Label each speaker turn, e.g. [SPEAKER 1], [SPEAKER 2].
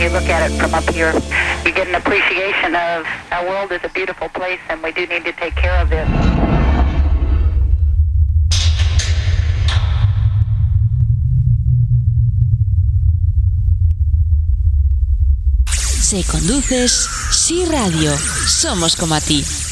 [SPEAKER 1] You look at it from up here, you get an appreciation of our world is a beautiful place and we do need to take care of it.
[SPEAKER 2] Si conduces, sí radio, somos como a ti.